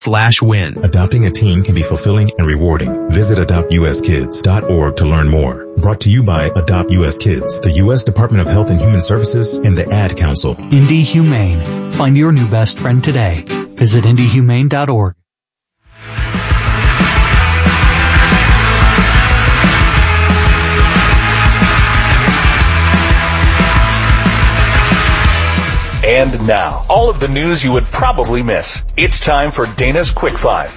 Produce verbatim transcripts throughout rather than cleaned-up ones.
slash win. Adopting a teen can be fulfilling and rewarding. Visit adopt u s kids dot org to learn more. Brought to you by Adopt U S Kids, the U S Department of Health and Human Services, and the Ad Council. Indie Humane. Find your new best friend today. Visit indie humane dot org. And now, all of the news you would probably miss. It's time for Dana's Quick Five.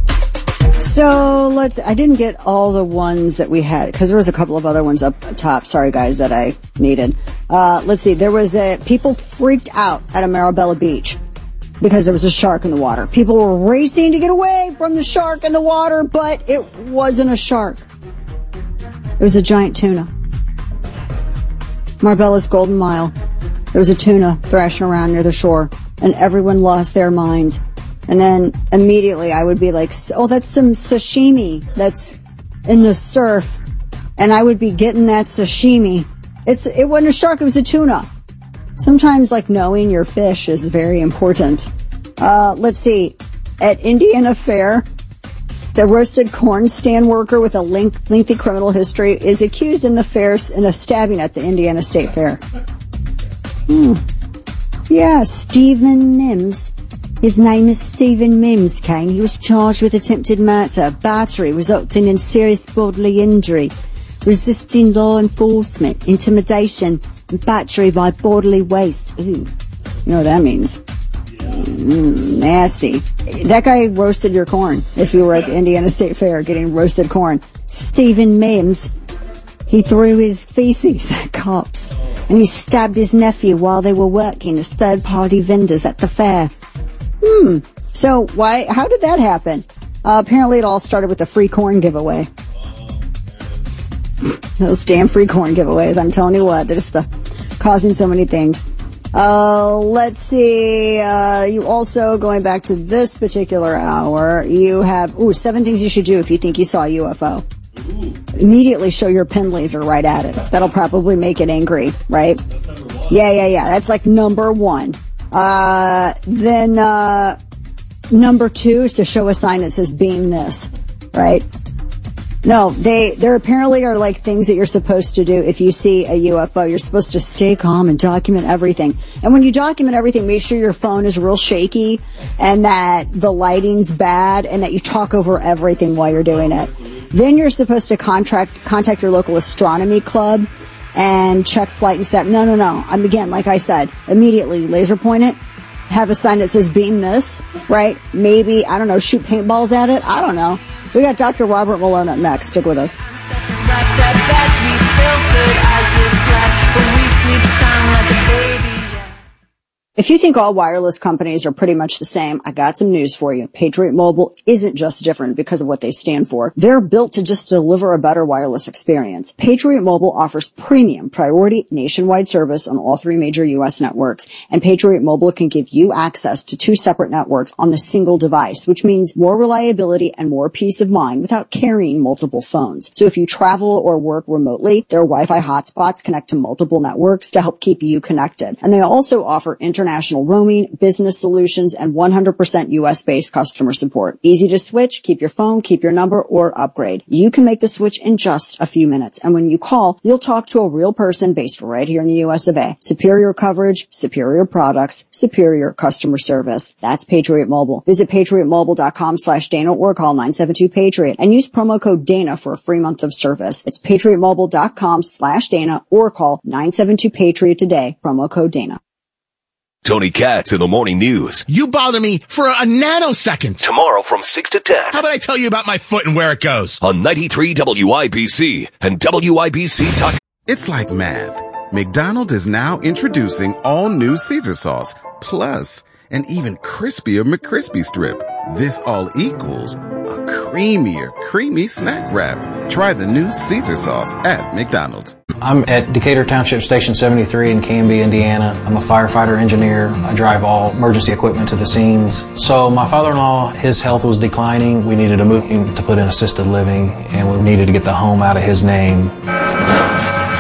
So let's, I didn't get all the ones that we had, because there was a couple of other ones up top, sorry guys, that I needed. Uh, let's see, there was a, people freaked out at Marabella Beach because there was a shark in the water. People were racing to get away from the shark in the water, but it wasn't a shark. It was a giant tuna. Marbella's Golden Mile. There was a tuna thrashing around near the shore, and everyone lost their minds. And then immediately I would be like, oh, that's some sashimi that's in the surf. And I would be getting that sashimi. It's, it wasn't a shark, it was a tuna. Sometimes, like, knowing your fish is very important. Uh, let's see. At Indiana Fair, the roasted corn stand worker with a lengthy criminal history is accused in the fair in a stabbing at the Indiana State Fair. Hmm. Yeah, Stephen Mims. His name is Stephen Mims, Kane. He was charged with attempted murder, battery resulting in serious bodily injury, resisting law enforcement, intimidation, and battery by bodily waste. Ooh, you know what that means. Mm, nasty. That guy roasted your corn if you were at the Indiana State Fair getting roasted corn. Stephen Mims. He threw his feces at cops, and he stabbed his nephew while they were working as third-party vendors at the fair. Hmm. So why, how did that happen? Uh, apparently it all started with the free corn giveaway. Those damn free corn giveaways, I'm telling you what, they're just the, causing so many things. Uh, let's see, uh, you also, going back to this particular hour, you have, ooh, seven things you should do if you think you saw a U F O. Immediately show your pen laser right at it. That'll probably make it angry, right? Yeah, yeah, yeah. That's like number one. Uh, then, uh, number two is to show a sign that says beam this, right? No, they, there apparently are like things that you're supposed to do if you see a U F O. You're supposed to stay calm and document everything. And when you document everything, make sure your phone is real shaky and that the lighting's bad and that you talk over everything while you're doing it. Then you're supposed to contract, contact your local astronomy club and check flight and set. No, no, no. I'm again, like I said, immediately laser point it. Have a sign that says beam this, right? Maybe, I don't know, shoot paintballs at it. I don't know. We got Doctor Robert Malone up next. Stick with us. If you think all wireless companies are pretty much the same, I got some news for you. Patriot Mobile isn't just different because of what they stand for. They're built to just deliver a better wireless experience. Patriot Mobile offers premium priority nationwide service on all three major U S networks, and Patriot Mobile can give you access to two separate networks on the single device, which means more reliability and more peace of mind without carrying multiple phones. So if you travel or work remotely, their Wi-Fi hotspots connect to multiple networks to help keep you connected. And they also offer internet international roaming, business solutions, and one hundred percent U S-based customer support. Easy to switch, keep your phone, keep your number, or upgrade. You can make the switch in just a few minutes. And when you call, you'll talk to a real person based right here in the U S of A. Superior coverage, superior products, superior customer service. That's Patriot Mobile. Visit patriot mobile dot com slash Dana or call nine seven two Patriot and use promo code Dana for a free month of service. It's patriot mobile dot com slash Dana or call nine seven two Patriot today. Promo code Dana. Tony Katz in the Morning News. You bother me for a nanosecond. Tomorrow from six to ten. How about I tell you about my foot and where it goes? On ninety-three W I B C and W I B C dot com. It's like math. McDonald's is now introducing all new Caesar sauce, plus an even crispier McCrispy strip. This all equals a creamier, creamy snack wrap. Try the new Caesar sauce at McDonald's. I'm at Decatur Township Station seventy-three in Canby, Indiana. I'm a firefighter engineer. I drive all emergency equipment to the scenes. So my father-in-law, his health was declining. We needed to move him to put in assisted living, and we needed to get the home out of his name.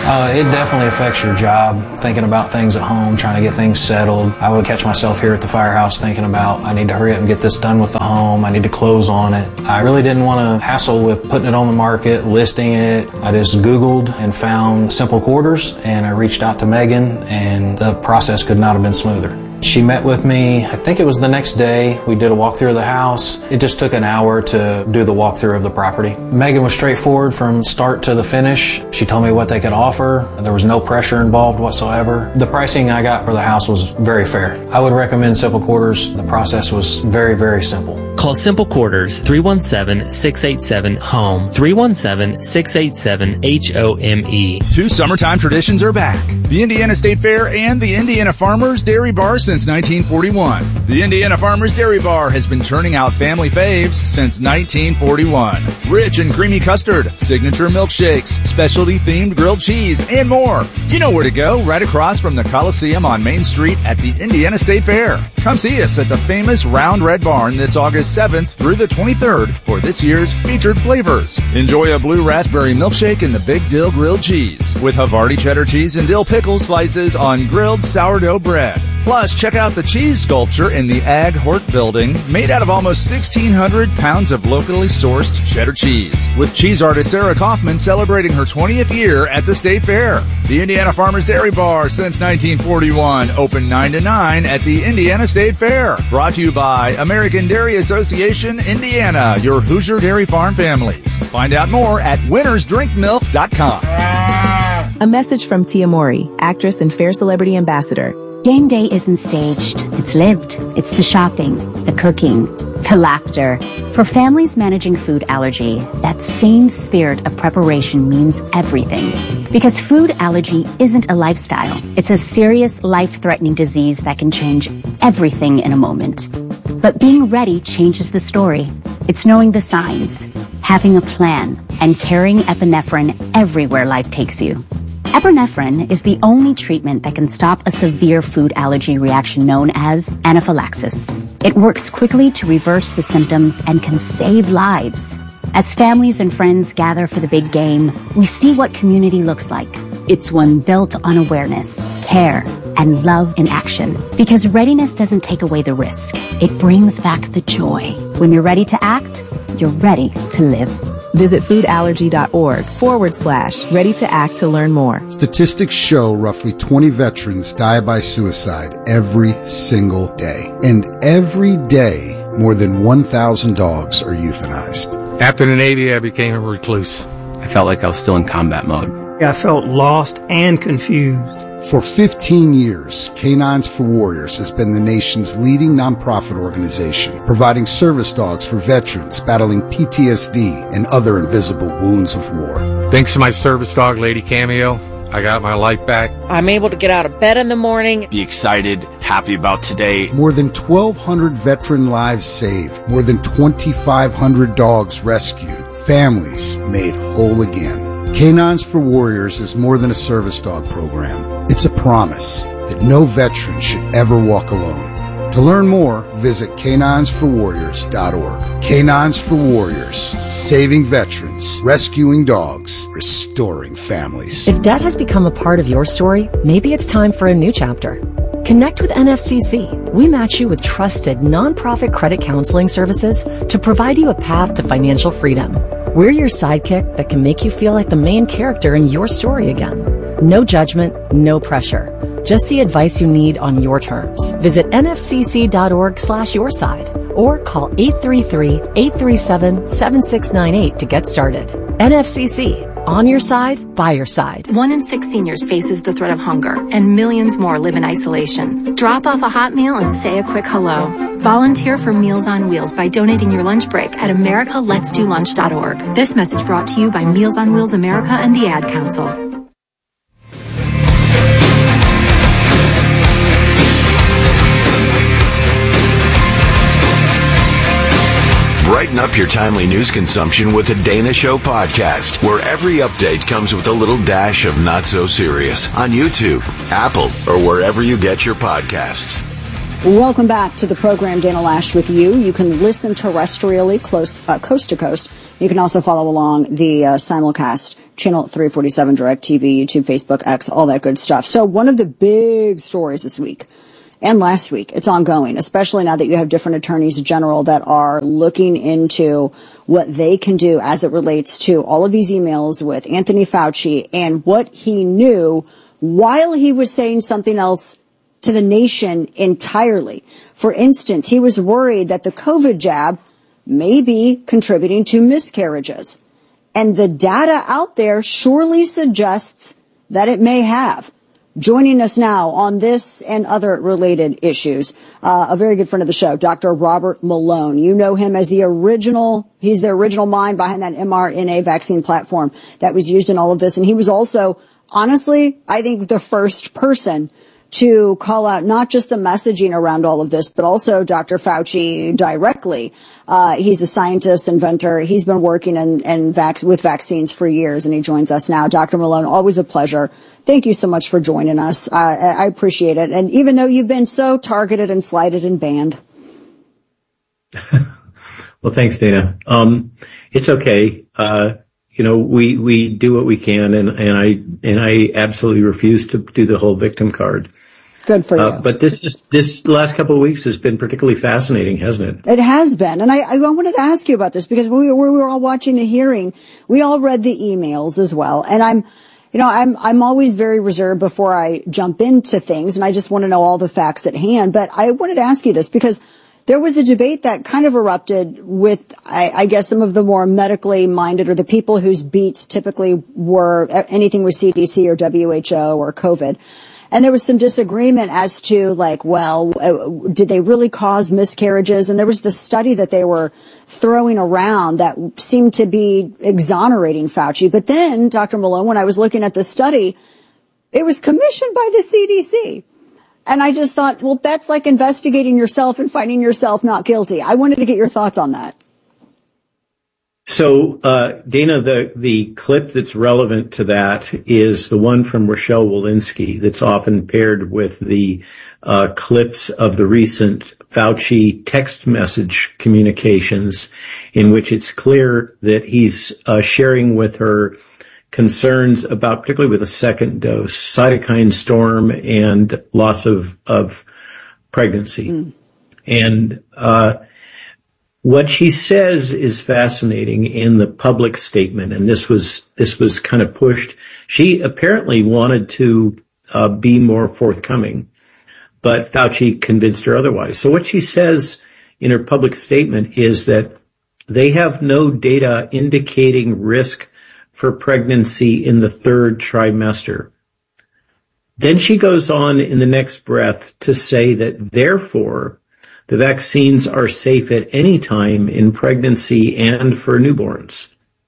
Uh, it definitely affects your job, thinking about things at home, trying to get things settled. I would catch myself here at the firehouse thinking about, I need to hurry up and get this done with the home. I need to close on it. I really didn't want to hassle with putting it on the market, listing it. I just Googled and found Simple Quarters, and I reached out to Megan, and the process could not have been smoother. She met with me, I think it was the next day. We did a walkthrough of the house. It just took an hour to do the walkthrough of the property. Megan was straightforward from start to the finish. She told me what they could offer. There was no pressure involved whatsoever. The pricing I got for the house was very fair. I would recommend Simple Quarters. The process was very, very simple. Call Simple Quarters three one seven, six eight seven, HOME, three one seven, six eight seven, H O M E. Two summertime traditions are back. The Indiana State Fair and the Indiana Farmers Dairy Bar since nineteen forty-one. The Indiana Farmers Dairy Bar has been churning out family faves since nineteen forty-one. Rich and creamy custard, signature milkshakes, specialty-themed grilled cheese, and more. You know where to go, right across from the Coliseum on Main Street at the Indiana State Fair. Come see us at the famous Round Red Barn this August seventh through the twenty-third for this year's featured flavors. Enjoy a blue raspberry milkshake and the Big Dill grilled cheese with Havarti cheddar cheese and dill pickle slices on grilled sourdough bread. Plus, check out the cheese sculpture in the Ag Hort building, made out of almost sixteen hundred pounds of locally sourced cheddar cheese, with cheese artist Sarah Kaufman celebrating her twentieth year at the State Fair. The Indiana Farmers Dairy Bar since nineteen forty-one, open nine to nine at the Indiana State Fair. Brought to you by American Dairy Association, Indiana, your Hoosier Dairy Farm families. Find out more at winners drink milk dot com. A message from Tia Mori, actress and Fair Celebrity Ambassador. Game day isn't staged. It's lived. It's the shopping, the cooking, the laughter. For families managing food allergy, that same spirit of preparation means everything. Because food allergy isn't a lifestyle. It's a serious, life-threatening disease that can change everything in a moment. But being ready changes the story. It's knowing the signs, having a plan, and carrying epinephrine everywhere life takes you. Epinephrine is the only treatment that can stop a severe food allergy reaction known as anaphylaxis. It works quickly to reverse the symptoms and can save lives. As families and friends gather for the big game, we see what community looks like. It's one built on awareness, care, and love in action. Because readiness doesn't take away the risk. It brings back the joy. When you're ready to act, you're ready to live. Visit foodallergy.org forward slash ready to act to learn more. Statistics show roughly twenty veterans die by suicide every single day. And every day, more than one thousand dogs are euthanized. After the Navy, I became a recluse. I felt like I was still in combat mode. I felt lost and confused. For fifteen years, Canines for Warriors has been the nation's leading nonprofit organization, providing service dogs for veterans battling P T S D and other invisible wounds of war. Thanks to my service dog, Lady Cameo, I got my life back. I'm able to get out of bed in the morning. Be excited, happy about today. More than twelve hundred veteran lives saved, more than twenty-five hundred dogs rescued, families made whole again. Canines for Warriors is more than a service dog program. It's a promise that no veteran should ever walk alone. To learn more, visit canines for warriors dot org. Canines for Warriors, saving veterans, rescuing dogs, restoring families. If debt has become a part of your story, maybe it's time for a new chapter. Connect with N F C C. We match you with trusted nonprofit credit counseling services to provide you a path to financial freedom. We're your sidekick that can make you feel like the main character in your story again. No judgment, no pressure. Just the advice you need on your terms. Visit nfcc.org slash your side or call eight three three, eight three seven, seven six nine eight to get started. N F C C. On your side, by your side. One in six seniors faces the threat of hunger, and millions more live in isolation. Drop off a hot meal and say a quick hello. Volunteer for Meals on Wheels by donating your lunch break at america lets do lunch dot org. This message brought to you by Meals on Wheels America and the Ad Council. Brighten up your timely news consumption with the Dana Show podcast, where every update comes with a little dash of not so serious on YouTube, Apple, or wherever you get your podcasts. Welcome back to the program, Dana Loesch with you. You can listen terrestrially close, uh, coast to coast. You can also follow along the uh, simulcast Channel three forty-seven, DirecTV, YouTube, Facebook, X, all that good stuff. So one of the big stories this week and last week, it's ongoing, especially now that you have different attorneys general that are looking into what they can do as it relates to all of these emails with Anthony Fauci and what he knew while he was saying something else to the nation entirely. For instance, he was worried that the COVID jab may be contributing to miscarriages. And the data out there surely suggests that it may have. Joining us now on this and other related issues, uh, a very good friend of the show, Doctor Robert Malone. You know him as the original, he's the original mind behind that mRNA vaccine platform that was used in all of this. And he was also, honestly, I think the first person to call out not just the messaging around all of this, but also Doctor Fauci directly. Uh, he's a scientist, inventor. He's been working in, in vac- with vaccines for years, and he joins us now. Doctor Malone, always a pleasure. Thank you so much for joining us. Uh, I appreciate it. And even though you've been so targeted and slighted and banned. Well, thanks, Dana. Um, it's okay. Uh, you know, we, we do what we can, and, and I, and I absolutely refuse to do the whole victim card. Good for you. Uh, but this, this, this last couple of weeks has been particularly fascinating, hasn't it? It has been. And I, I wanted to ask you about this because we, we were all watching the hearing. We all read the emails as well. And I'm, you know, I'm, I'm always very reserved before I jump into things, and I just want to know all the facts at hand. But I wanted to ask you this because there was a debate that kind of erupted with, I, I guess, some of the more medically minded or the people whose beats typically were anything with C D C or W H O or COVID. And there was some disagreement as to, like, well, uh, did they really cause miscarriages? And there was the study that they were throwing around that seemed to be exonerating Fauci. But then, Doctor Malone, when I was looking at the study, it was commissioned by the C D C. And I just thought, well, that's like investigating yourself and finding yourself not guilty. I wanted to get your thoughts on that. So, uh, Dana, the, the clip that's relevant to that is the one from Rochelle Walensky that's often paired with the, uh, clips of the recent Fauci text message communications in which it's clear that he's, uh, sharing with her concerns about, particularly with a second dose, cytokine storm and loss of, of pregnancy. Mm. And, uh, what she says is fascinating in the public statement, and this was this was kind of pushed. She apparently wanted to uh, be more forthcoming, but Fauci convinced her otherwise. So what she says in her public statement is that they have no data indicating risk for pregnancy in the third trimester. Then she goes on in the next breath to say that therefore the vaccines are safe at any time in pregnancy and for newborns.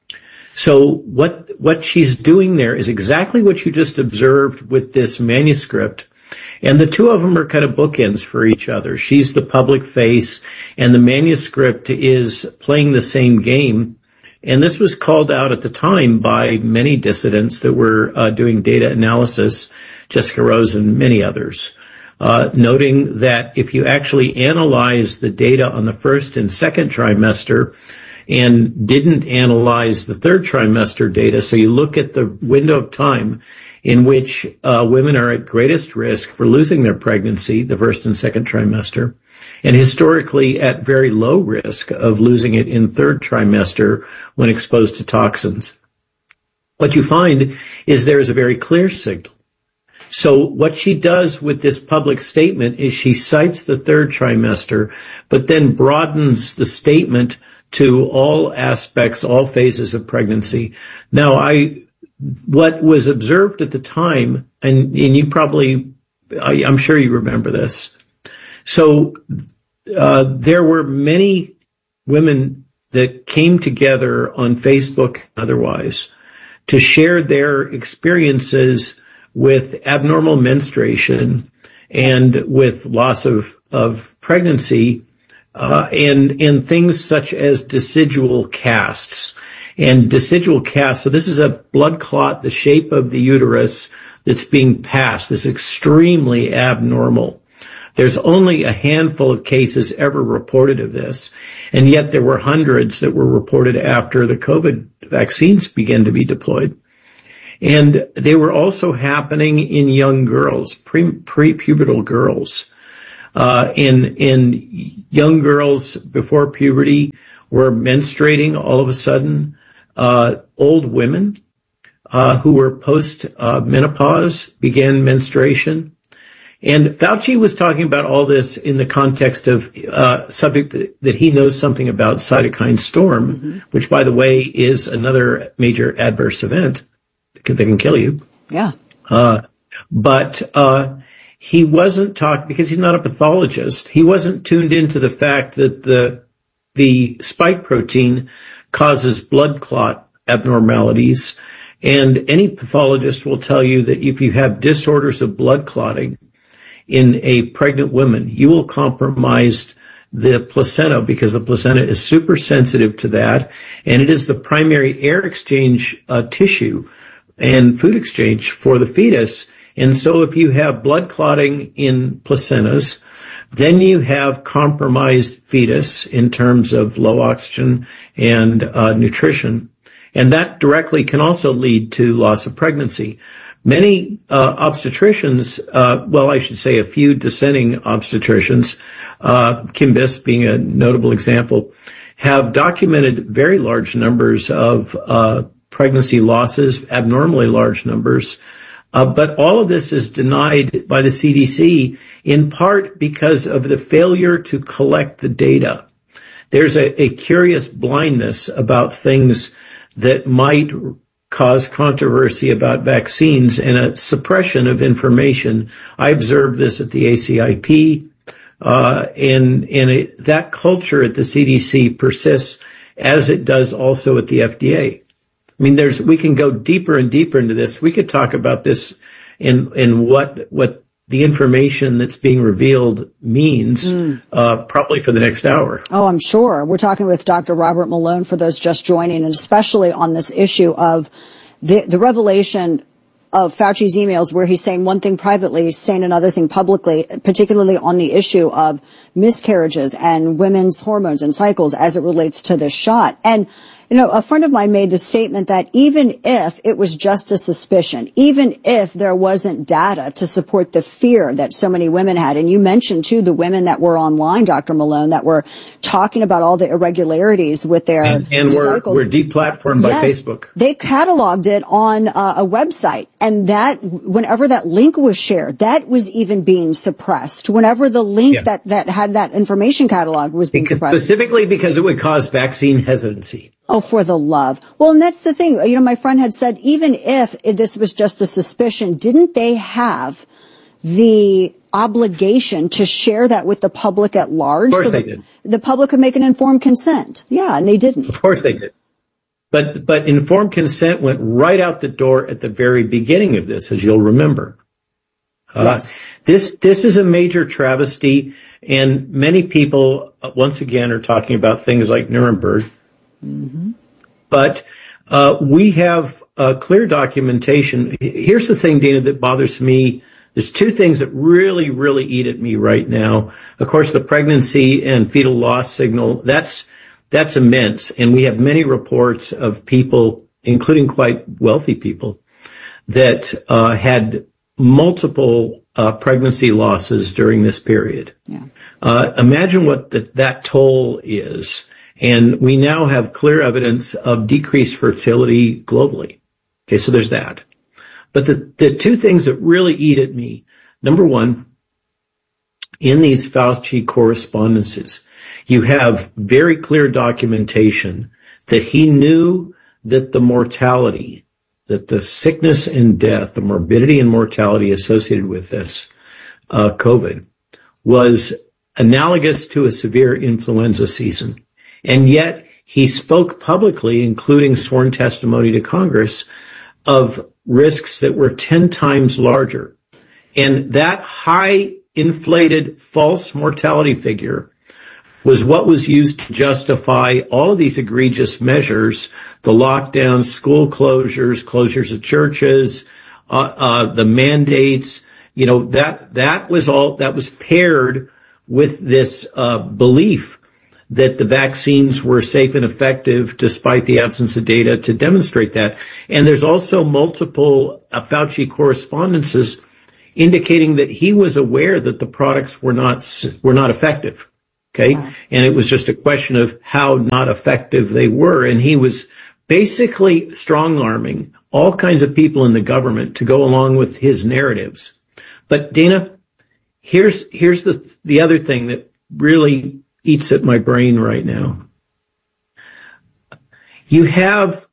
So what, what she's doing there is exactly what you just observed with this manuscript. And the two of them are kind of bookends for each other. She's the public face and the manuscript is playing the same game. And this was called out at the time by many dissidents that were uh, doing data analysis, Jessica Rose and many others. Uh, noting that if you actually analyze the data on the first and second trimester and didn't analyze the third trimester data, so you look at the window of time in which uh, women are at greatest risk for losing their pregnancy, the first and second trimester, and historically at very low risk of losing it in third trimester when exposed to toxins. What you find is there is a very clear signal. So what she does with this public statement is she cites the third trimester, but then broadens the statement to all aspects, all phases of pregnancy. Now, I, what was observed at the time, and, and you probably, I, I'm sure you remember this. So, uh, there were many women that came together on Facebook and otherwise to share their experiences with abnormal menstruation and with loss of, of pregnancy, uh, and, and things such as decidual casts. And decidual casts, so this is a blood clot, the shape of the uterus that's being passed, this extremely abnormal. There's only a handful of cases ever reported of this, and yet there were hundreds that were reported after the COVID vaccines began to be deployed. And they were also happening in young girls, pre, pre-pubertal girls. Uh, in, in young girls before puberty were menstruating all of a sudden. Uh, old women, uh, who were post, uh, menopause began menstruation. And Fauci was talking about all this in the context of, uh, subject that, that he knows something about, cytokine storm, mm-hmm. which, by the way, is another major adverse event that can, that can kill you. Yeah. Uh, but, uh, he wasn't talking, because he's not a pathologist, he wasn't tuned into the fact that the, the spike protein causes blood clot abnormalities. And any pathologist will tell you that if you have disorders of blood clotting in a pregnant woman, you will compromise the placenta, because the placenta is super sensitive to that. And it is the primary air exchange uh, tissue and food exchange for the fetus. And so if you have blood clotting in placentas, then you have compromised fetus in terms of low oxygen and uh, nutrition. And that directly can also lead to loss of pregnancy. Many uh, obstetricians, uh, well, I should say a few dissenting obstetricians, uh, Kim Biss being a notable example, have documented very large numbers of uh, pregnancy losses, abnormally large numbers. Uh, but all of this is denied by the C D C, in part because of the failure to collect the data. There's a, a curious blindness about things that might cause controversy about vaccines and a suppression of information. I observed this at the A C I P, uh, and, and it, that culture at the C D C persists, as it does also at the F D A. I mean, there's, we can go deeper and deeper into this. We could talk about this in, in what, what the information that's being revealed means, mm. uh, probably for the next hour. Oh, I'm sure. We're talking with Doctor Robert Malone, for those just joining, and especially on this issue of the, the revelation of Fauci's emails, where he's saying one thing privately, saying another thing publicly, particularly on the issue of miscarriages and women's hormones and cycles as it relates to this shot. And you know, a friend of mine made the statement that even if it was just a suspicion, even if there wasn't data to support the fear that so many women had, and you mentioned, too, the women that were online, Doctor Malone, that were talking about all the irregularities with their and, and cycles. we're, we're deplatformed by yes, Facebook. They cataloged it on uh, a website, and that, whenever that link was shared, that was even being suppressed. Whenever the link yeah. that, that had that information catalog was being because, suppressed. Specifically because it would cause vaccine hesitancy. Oh, for the love. Well, and that's the thing. You know, my friend had said, even if this was just a suspicion, didn't they have the obligation to share that with the public at large? Of course so they did. The public could make an informed consent. Yeah, and they didn't. Of course they did. But, but informed consent went right out the door at the very beginning of this, as you'll remember. Uh, yes. This, this is a major travesty, and many people, uh, once again, are talking about things like Nuremberg. Mm-hmm. But uh we have uh, clear documentation. Here's the thing, Dana, that bothers me. There's two things that really, really eat at me right now. Of course, the pregnancy and fetal loss signal, that's that's immense. And we have many reports of people, including quite wealthy people, that uh had multiple uh pregnancy losses during this period. Yeah. Uh imagine what the, that toll is. And we now have clear evidence of decreased fertility globally. Okay, so there's that. But the, the two things that really eat at me, number one, in these Fauci correspondences, you have very clear documentation that he knew that the mortality, that the sickness and death, the morbidity and mortality associated with this uh, COVID was analogous to a severe influenza season. And yet he spoke publicly, including sworn testimony to Congress, of risks that were ten times larger. And that high inflated false mortality figure was what was used to justify all of these egregious measures, the lockdowns, school closures, closures of churches, uh, uh, the mandates. You know, that, that was all, that was paired with this, uh, belief that the vaccines were safe and effective despite the absence of data to demonstrate that. And there's also multiple uh, Fauci correspondences indicating that he was aware that the products were not were not effective. Okay, wow. And it was just a question of how not effective they were, and he was basically strong-arming all kinds of people in the government to go along with his narratives. But Dana, here's here's the the other thing that really eats at my brain right now. You have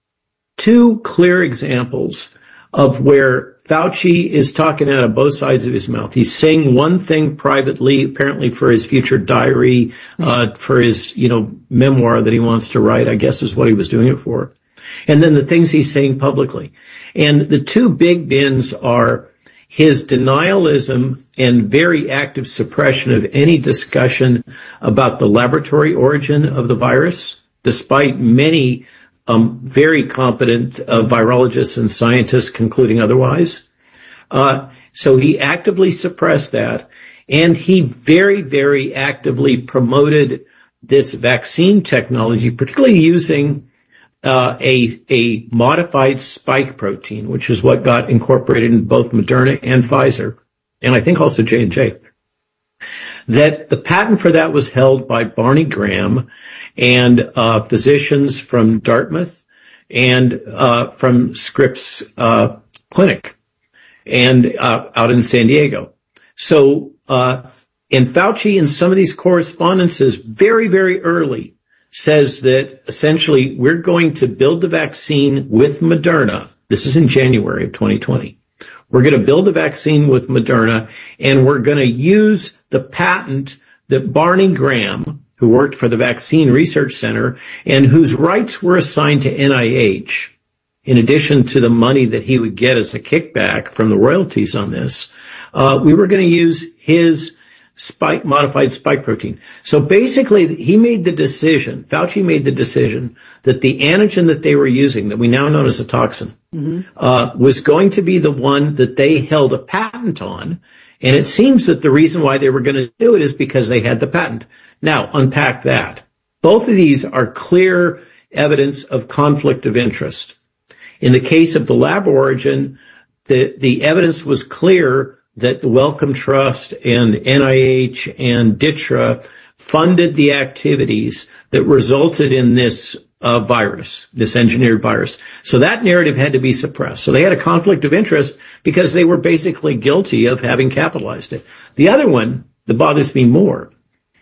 two clear examples of where Fauci is talking out of both sides of his mouth. He's saying one thing privately, apparently for his future diary, uh, for his, you know, memoir that he wants to write, I guess is what he was doing it for. And then the things he's saying publicly. And the two big bins are his denialism and very active suppression of any discussion about the laboratory origin of the virus, despite many um, very competent uh, virologists and scientists concluding otherwise. Uh, so he actively suppressed that, and he very, very actively promoted this vaccine technology, particularly using Uh, a, a modified spike protein, which is what got incorporated in both Moderna and Pfizer, and I think also J and J. That the patent for that was held by Barney Graham and uh, physicians from Dartmouth and uh, from Scripps uh, Clinic and uh, out in San Diego. So, uh, and Fauci in some of these correspondences very, very early says that essentially we're going to build the vaccine with Moderna. This is in January of twenty twenty. We're going to build the vaccine with Moderna, and we're going to use the patent that Barney Graham, who worked for the Vaccine Research Center and whose rights were assigned to N I H, in addition to the money that he would get as a kickback from the royalties on this, uh, we were going to use his spike, modified spike protein. So basically, he made the decision, Fauci made the decision that the antigen that they were using, that we now know as a toxin, mm-hmm. uh, was going to be the one that they held a patent on. And it seems that the reason why they were going to do it is because they had the patent. Now, unpack that. Both of these are clear evidence of conflict of interest. In the case of the lab origin, the, the evidence was clear that the Wellcome Trust and N I H and D I T R A funded the activities that resulted in this uh, virus, this engineered virus. So that narrative had to be suppressed. So they had a conflict of interest because they were basically guilty of having capitalized it. The other one that bothers me more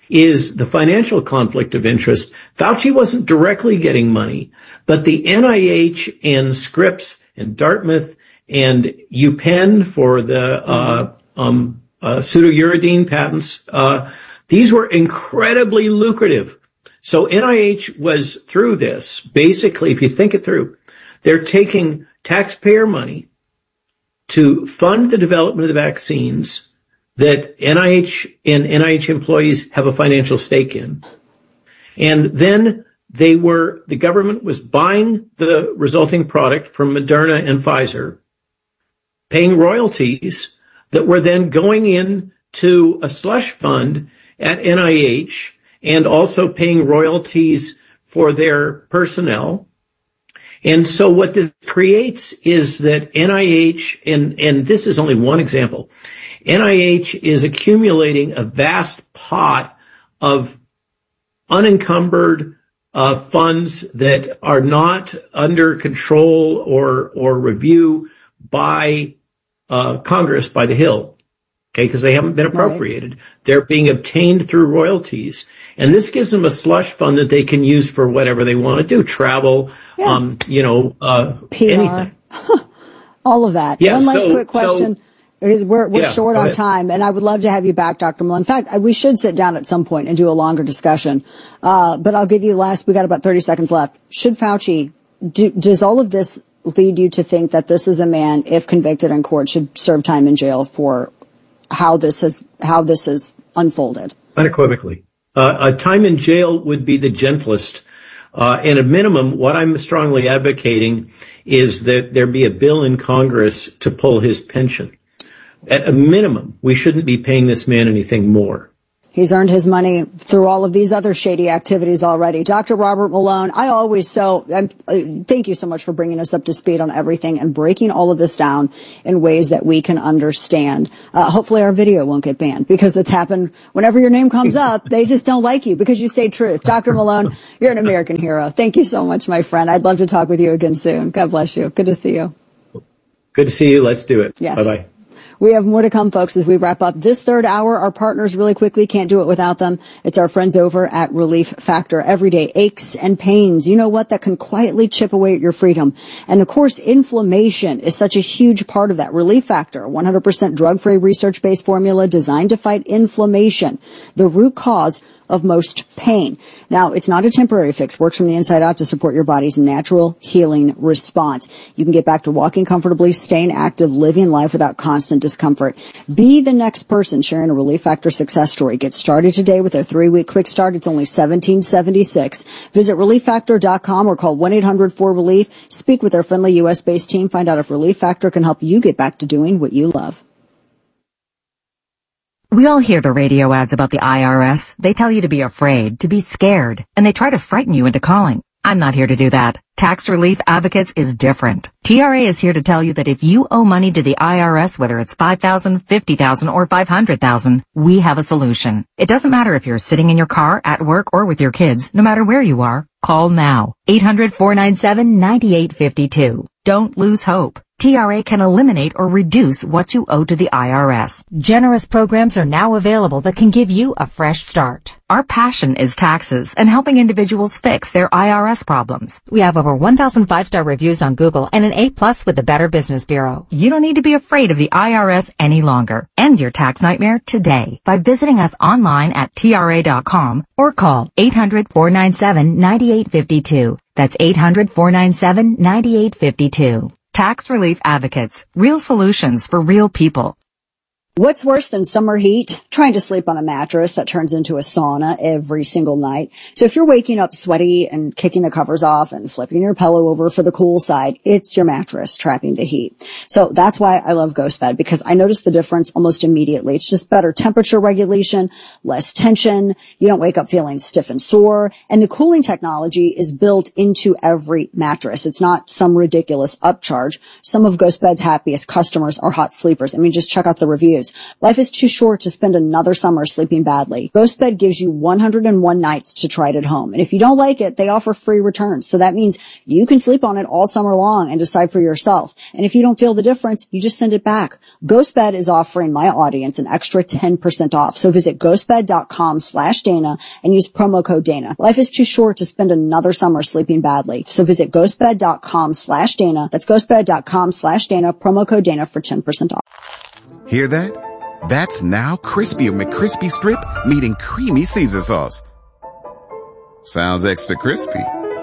is the financial conflict of interest. Fauci wasn't directly getting money, but the N I H and Scripps and Dartmouth and UPenn for the uh, um, uh, pseudouridine patents, uh, these were incredibly lucrative. So N I H was through this. Basically, if you think it through, they're taking taxpayer money to fund the development of the vaccines that N I H and N I H employees have a financial stake in. And then they were, the government was buying the resulting product from Moderna and Pfizer, paying royalties that were then going in to a slush fund at N I H and also paying royalties for their personnel. And so what this creates is that N I H, and, and this is only one example, N I H is accumulating a vast pot of unencumbered uh, funds that are not under control or, or review by uh, Congress, by the Hill, okay, because they haven't been appropriated. Right. They're being obtained through royalties. And this gives them a slush fund that they can use for whatever they want to do, travel, yeah. um, you know, uh, P R. anything. All of that. Yeah, One last so, quick question. So, We're, we're yeah, short on time, and I would love to have you back, Doctor Malone. In fact, we should sit down at some point and do a longer discussion. Uh, but I'll give you last, we got about thirty seconds left. Should Fauci, do, does all of this lead you to think that this is a man, if convicted in court, should serve time in jail for how this has, how this has unfolded? Unequivocally. Uh, a time in jail would be the gentlest. Uh, and at minimum, what I'm strongly advocating is that there be a bill in Congress to pull his pension. At a minimum, we shouldn't be paying this man anything more. He's earned his money through all of these other shady activities already. Doctor Robert Malone, I always so, I'm, uh, thank you so much for bringing us up to speed on everything and breaking all of this down in ways that we can understand. Uh, hopefully our video won't get banned because it's happened whenever your name comes up. They just don't like you because you say truth. Doctor Malone, you're an American hero. Thank you so much, my friend. I'd love to talk with you again soon. God bless you. Good to see you. Good to see you. Let's do it. Yes. Bye-bye. We have more to come, folks, as we wrap up this third hour. Our partners, really quickly, can't do it without them. It's our friends over at Relief Factor. Everyday aches and pains, you know what, that can quietly chip away at your freedom. And of course, inflammation is such a huge part of that. Relief Factor, one hundred percent drug-free, research-based formula designed to fight inflammation, the root cause of most pain. Now, it's not a temporary fix. Works from the inside out to support your body's natural healing response. You can get back to walking comfortably, staying active, living life without constant discomfort. Be the next person sharing a Relief Factor success story. Get started today with a three-week quick start. It's only seventeen seventy-six. Visit relief factor dot com or call one eight hundred four relief. Speak with our friendly U S based team. Find out if Relief Factor can help you get back to doing what you love. We all hear the radio ads about the I R S. They tell you to be afraid, to be scared, and they try to frighten you into calling. I'm not here to do that. Tax Relief Advocates is different. T R A is here to tell you that if you owe money to the I R S, whether it's five thousand dollars, fifty thousand dollars, or five hundred thousand dollars, we have a solution. It doesn't matter if you're sitting in your car, at work, or with your kids. No matter where you are, call now. eight hundred, four nine seven, nine eight five two. Don't lose hope. T R A can eliminate or reduce what you owe to the I R S. Generous programs are now available that can give you a fresh start. Our passion is taxes and helping individuals fix their I R S problems. We have over one thousand five-star reviews on Google and an A plus with the Better Business Bureau. You don't need to be afraid of the I R S any longer. End your tax nightmare today by visiting us online at T R A dot com or call eight hundred, four nine seven, nine eight five two. That's eight hundred, four nine seven, nine eight five two. Tax Relief Advocates. Real solutions for real people. What's worse than summer heat? Trying to sleep on a mattress that turns into a sauna every single night. So if you're waking up sweaty and kicking the covers off and flipping your pillow over for the cool side, it's your mattress trapping the heat. So that's why I love GhostBed, because I notice the difference almost immediately. It's just better temperature regulation, less tension. You don't wake up feeling stiff and sore. And the cooling technology is built into every mattress. It's not some ridiculous upcharge. Some of GhostBed's happiest customers are hot sleepers. I mean, just check out the reviews. Life is too short to spend another summer sleeping badly. GhostBed gives you one hundred one nights to try it at home. And if you don't like it, they offer free returns. So that means you can sleep on it all summer long and decide for yourself. And if you don't feel the difference, you just send it back. GhostBed is offering my audience an extra ten percent off. So visit ghostbed dot com slash Dana and use promo code Dana. Life is too short to spend another summer sleeping badly. So visit ghostbed dot com slash Dana. That's ghostbed dot com slash Dana, promo code Dana for ten percent off. Hear that? That's now Crispy McCrispy Strip meeting creamy Caesar sauce. Sounds extra crispy.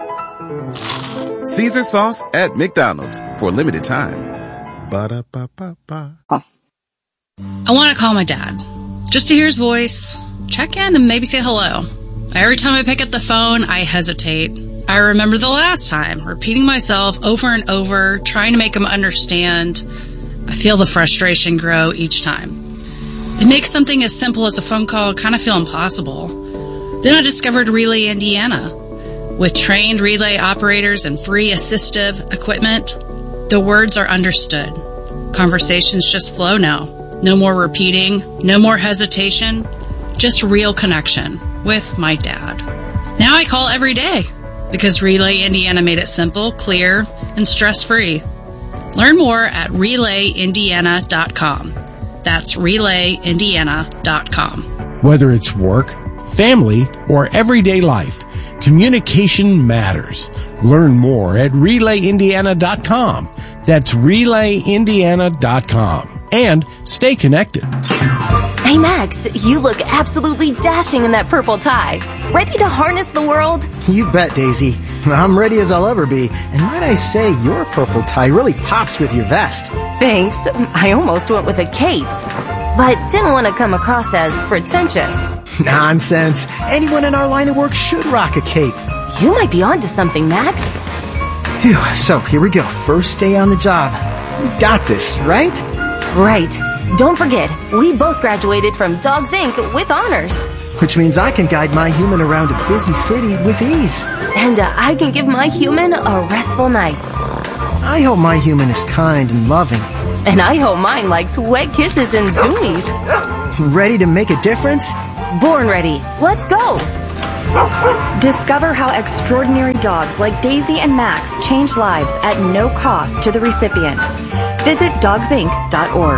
Caesar sauce at McDonald's for a limited time. Ba-da-ba-ba-ba. Off. I want to call my dad. Just to hear his voice, check in and maybe say hello. Every time I pick up the phone, I hesitate. I remember the last time, repeating myself over and over, trying to make him understand. I feel the frustration grow each time. It makes something as simple as a phone call kind of feel impossible. Then I discovered Relay Indiana. With trained relay operators and free assistive equipment, the words are understood. Conversations just flow now. No more repeating, no more hesitation, just real connection with my dad. Now I call every day because Relay Indiana made it simple, clear, and stress-free. Learn more at relay indiana dot com. That's relay indiana dot com. Whether it's work, family, or everyday life, communication matters. Learn more at relay indiana dot com. That's relay indiana dot com. And stay connected. Hey Max, you look absolutely dashing in that purple tie. Ready to harness the world? You bet, Daisy. I'm ready as I'll ever be. And might I say, your purple tie really pops with your vest. Thanks. I almost went with a cape, but didn't want to come across as pretentious. Nonsense. Anyone in our line of work should rock a cape. You might be onto something, Max. Phew, so here we go. First day on the job. We've got this, right? Right. Don't forget, we both graduated from Dogs Incorporated with honors. which means I can guide my human around a busy city with ease. And uh, I can give my human a restful night. I hope my human is kind and loving. And I hope mine likes wet kisses and zoomies. Ready to make a difference? Born ready. Let's go. Discover how extraordinary dogs like Daisy and Max change lives at no cost to the recipients. Visit dogs inc dot org.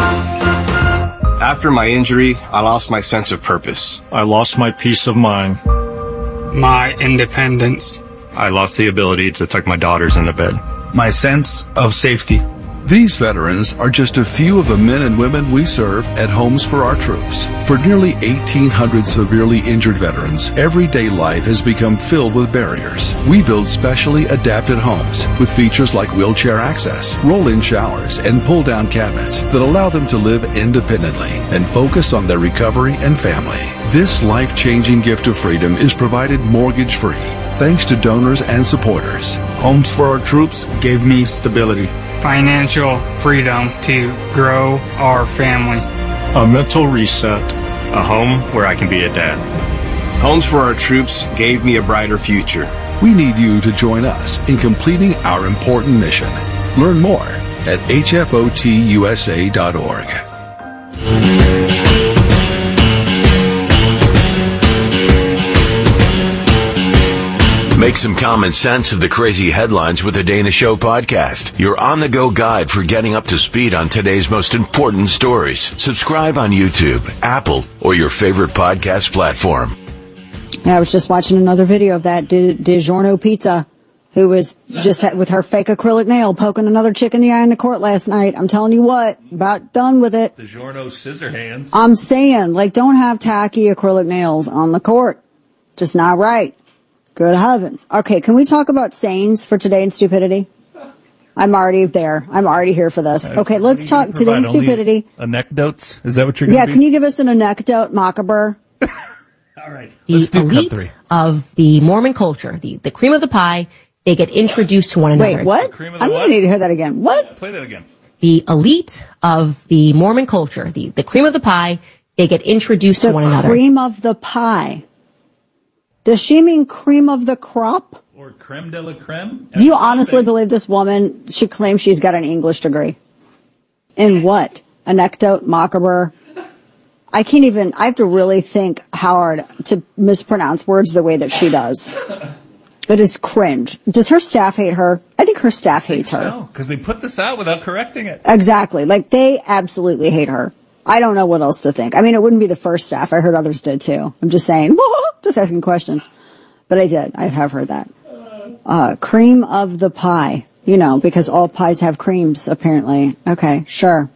After my injury, I lost my sense of purpose. I lost my peace of mind. My independence. I lost the ability to tuck my daughters into bed. My sense of safety. These veterans are just a few of the men and women we serve at Homes for Our Troops. For nearly eighteen hundred severely injured veterans, everyday life has become filled with barriers. We build specially adapted homes with features like wheelchair access, roll-in showers, and pull-down cabinets that allow them to live independently and focus on their recovery and family. This life-changing gift of freedom is provided mortgage-free, thanks to donors and supporters. Homes for Our Troops gave me stability. Financial freedom to grow our family. A mental reset. A home where I can be a dad. Homes for Our Troops gave me a brighter future. We need you to join us in completing our important mission. Learn more at H F O T U S A dot org. Make some common sense of the crazy headlines with the Dana Show podcast. Your on-the-go guide for getting up to speed on today's most important stories. Subscribe on YouTube, Apple, or your favorite podcast platform. Yeah, I was just watching another video of that Di- DiGiorno pizza who was just had, with her fake acrylic nail poking another chick in the eye in the court last night. I'm telling you what, about done with it. DiGiorno scissor hands. I'm saying, like, don't have tacky acrylic nails on the court. Just not right. Good heavens. Okay, can we talk about sayings for today and stupidity? I'm already there. I'm already here for this. Okay, let's talk today and stupidity. Anecdotes? Is that what you're going to Yeah, be? can you give us an anecdote, Macabre? All right. The Let's do elite cut three. of the Mormon culture, the, the cream of the pie, they get introduced to one another. Wait, what? cream of the I'm going what? to need to hear that again. What? Play that again. The elite of the Mormon culture, the, the cream of the pie, they get introduced The to one another. cream of the pie. Does she mean cream of the crop? Or creme de la creme? Do you honestly believe this woman, she claims she's got an English degree? In what? Anecdote, Macabre? I can't even, I have to really think hard to mispronounce words the way that she does. It is cringe. Does her staff hate her? I think her staff hates her. No, because they put this out without correcting it. Exactly. Like, they absolutely hate her. I don't know what else to think. I mean, it wouldn't be the first staff. I heard others did too. I'm just saying, just asking questions. But I did. I have heard that. Uh, cream of the pie. You know, because all pies have creams, apparently. Okay, sure.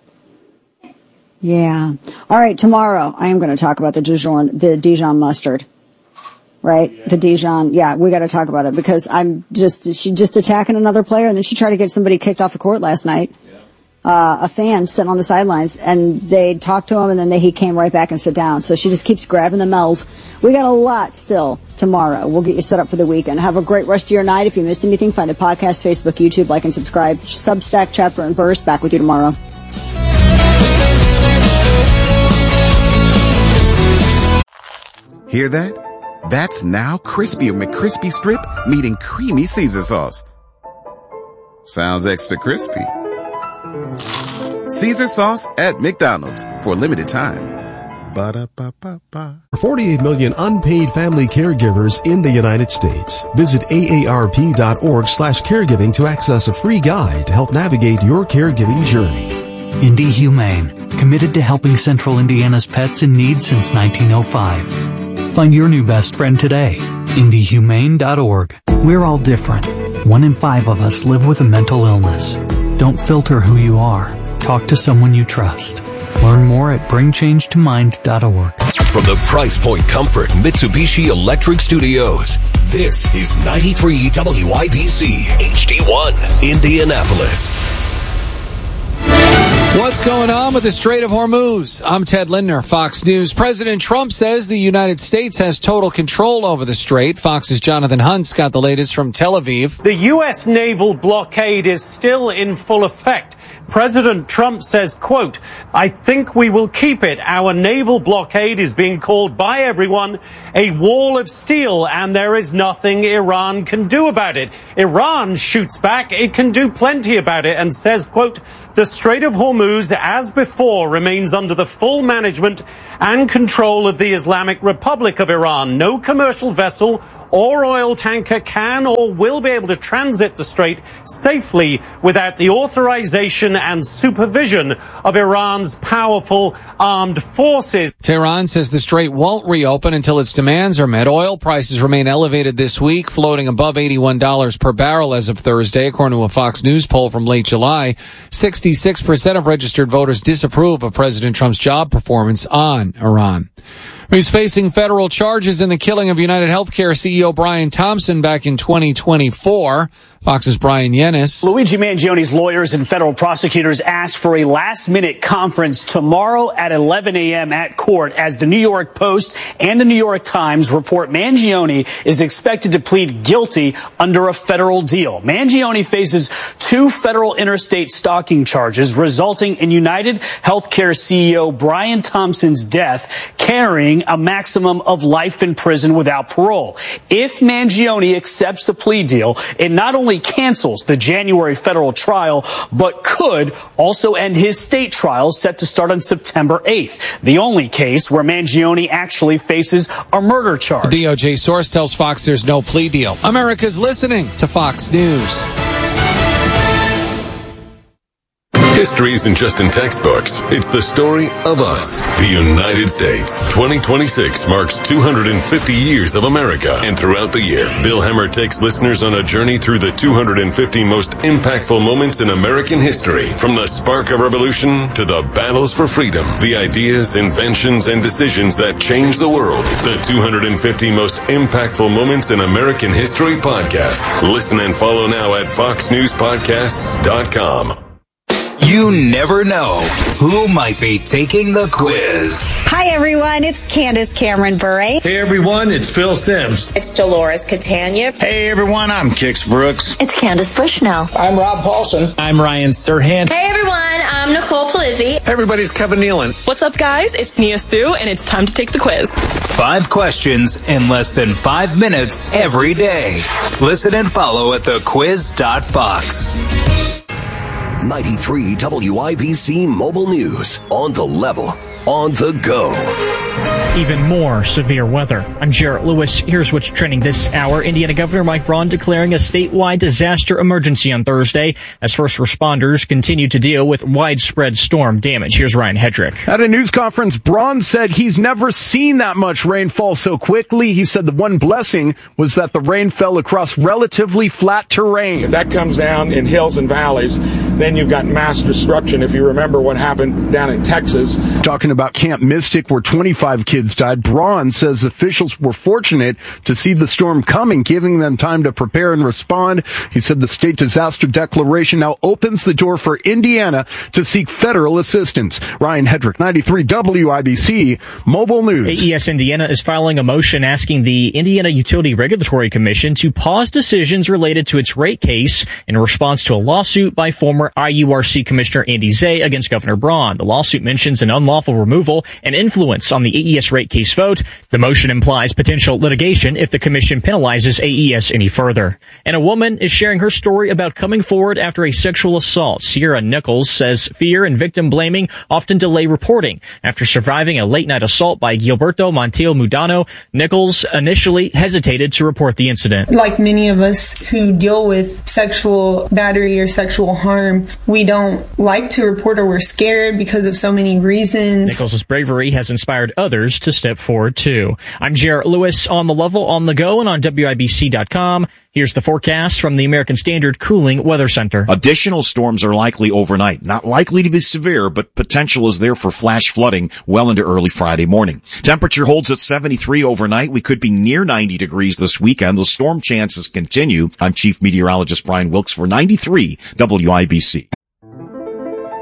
Yeah. All right, tomorrow I am going to talk about the Dijon, the Dijon mustard. Right? Yeah. The Dijon. Yeah, we got to talk about it because I'm just, she just attacking another player and then she tried to get somebody kicked off the court last night. Uh, a fan sitting on the sidelines, and they talked to him, and then they, he came right back and sat down. So she just keeps grabbing the mells. We got a lot still tomorrow. We'll get you set up for the weekend. Have a great rest of your night. If you missed anything, find the podcast, Facebook, YouTube, like and subscribe. Substack, Chapter and Verse. Back with you tomorrow. Hear that? That's now Crispy McCrispy Strip meeting Creamy Caesar Sauce. Sounds extra crispy. Caesar Sauce at McDonald's for a limited time. Ba-da-ba-ba-ba. forty-eight million unpaid family caregivers in the United States. Visit A A R P dot org slash caregiving to access a free guide to help navigate your caregiving journey. Indie Humane, committed to helping Central Indiana's pets in need since nineteen oh five. Find your new best friend today. Indie Humane dot org. We're all different. One in five of us live with a mental illness. Don't filter who you are. Talk to someone you trust. Learn more at bring change to mind dot org. From the Price Point Comfort Mitsubishi Electric Studios, this is ninety-three W I B C H D one, Indianapolis. What's going on with the Strait of Hormuz? I'm Ted Lindner, Fox News. President Trump says the United States has total control over the strait. Fox's Jonathan Hunt's got the latest from Tel Aviv. The U S naval blockade is still in full effect. President Trump says, quote, I think we will keep it. Our naval blockade is being called by everyone a wall of steel, and there is nothing Iran can do about it. Iran shoots back. It can do plenty about it, and says, quote, the Strait of Hormuz, as before, remains under the full management and control of the Islamic Republic of Iran. No commercial vessel or oil tanker can or will be able to transit the strait safely without the authorization and supervision of Iran's powerful armed forces. Tehran says the strait won't reopen until its demands are met. Oil prices remain elevated this week, floating above eighty-one dollars per barrel as of Thursday, according to a Fox News poll from late July. sixty-six percent of registered voters disapprove of President Trump's job performance on Iran. He's facing federal charges in the killing of United Healthcare C E O Brian Thompson back in twenty twenty-four. Fox's Brian Yennis. Luigi Mangione's lawyers and federal prosecutors asked for a last-minute conference tomorrow at eleven a.m. at court as the New York Post and the New York Times report Mangione is expected to plead guilty under a federal deal. Mangione faces two federal interstate stalking charges resulting in United Healthcare C E O Brian Thompson's death, carrying a maximum of life in prison without parole. If Mangione accepts a plea deal, it not only cancels the January federal trial, but could also end his state trial set to start on September eighth, the only case where Mangione actually faces a murder charge. A D O J source tells Fox there's no plea deal. America's listening to Fox News. History isn't just in textbooks. It's the story of us, the United States. twenty twenty-six marks two hundred fifty years of America. And throughout the year, Bill Hemmer takes listeners on a journey through the two hundred fifty most impactful moments in American history. From the spark of revolution to the battles for freedom, the ideas, inventions, and decisions that changed the world. The two hundred fifty most impactful moments in American history podcast. Listen and follow now at fox news podcasts dot com. You never know who might be taking the quiz. Hi, everyone. It's Candace Cameron Bure. Hey, everyone. It's Phil Sims. It's Dolores Catania. Hey, everyone. I'm Kix Brooks. It's Candace Bushnell. I'm Rob Paulson. I'm Ryan Serhant. Hey, everyone. I'm Nicole Palizzi. Hey, everybody's Kevin Nealon. What's up, guys? It's Nia Sue, and it's time to take the quiz. Five questions in less than five minutes every day. Listen and follow at the quiz dot fox. ninety-three W I B C Mobile News. On the level. On the go. Even more severe weather. I'm Jarrett Lewis. Here's what's trending this hour. Indiana Governor Mike Braun declaring a statewide disaster emergency on Thursday as first responders continue to deal with widespread storm damage. Here's Ryan Hedrick. At a news conference, Braun said he's never seen that much rain fall so quickly. He said the one blessing was that the rain fell across relatively flat terrain. If that comes down in hills and valleys, then you've got mass destruction. If you remember what happened down in Texas. Talking about Camp Mystic, where twenty-five kids died, Braun says officials were fortunate to see the storm coming, giving them time to prepare and respond. He said the state disaster declaration now opens the door for Indiana to seek federal assistance. Ryan Hedrick, ninety-three W I B C Mobile News. A E S Indiana is filing a motion asking the Indiana Utility Regulatory Commission to pause decisions related to its rate case in response to a lawsuit by former I U R C Commissioner Andy Zay against Governor Braun. The lawsuit mentions an unlawful removal and influence on the A E S rate case vote. The motion implies potential litigation if the commission penalizes A E S any further. And a woman is sharing her story about coming forward after a sexual assault. Sierra Nichols says fear and victim blaming often delay reporting. After surviving a late-night assault by Gilberto Montiel Mudano, Nichols initially hesitated to report the incident. Like many of us who deal with sexual battery or sexual harm, we don't like to report, or we're scared because of so many reasons. Nichols' bravery has inspired others to step forward too. I'm Jarrett Lewis, on the level, on the go, and on W I B C dot com. Here's the forecast from the American Standard Cooling Weather Center. Additional storms are likely overnight. Not likely to be severe, but potential is there for flash flooding well into early Friday morning. Temperature holds at seventy-three overnight. We could be near ninety degrees this weekend. The storm chances continue. I'm Chief Meteorologist Brian Wilkes for ninety-three W I B C.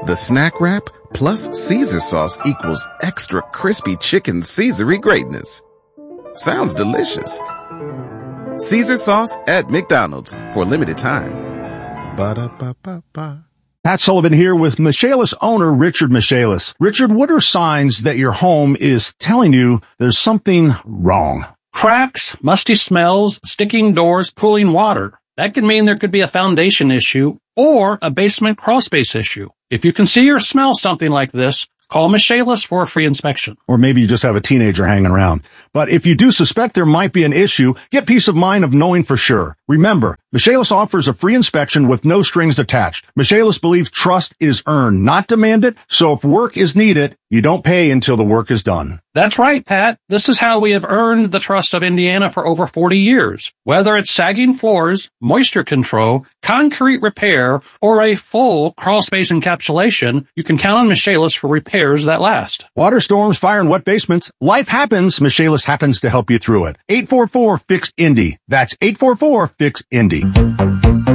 The snack wrap plus Caesar sauce equals extra crispy chicken Caesary greatness. Sounds delicious. Caesar sauce at McDonald's for a limited time. Ba-da-ba-ba-ba. Pat Sullivan here with Michaelis owner Richard Michaelis. Richard, what are signs that your home is telling you there's something wrong? Cracks, musty smells, sticking doors, pooling water. That could mean there could be a foundation issue or a basement crawl space issue. If you can see or smell something like this, call Michaelis for a free inspection. Or maybe you just have a teenager hanging around. But if you do suspect there might be an issue, get peace of mind of knowing for sure. Remember, Michaelis offers a free inspection with no strings attached. Michaelis believes trust is earned, not demanded. So if work is needed, you don't pay until the work is done. That's right, Pat. This is how we have earned the trust of Indiana for over forty years. Whether it's sagging floors, moisture control, concrete repair, or a full crawl space encapsulation, you can count on Michaelis for repairs that last. Water storms, fire, and wet basements. Life happens. Michaelis happens to help you through it. eight four four, F I X, I N D Y. That's eight four four, F I X, I N D Y.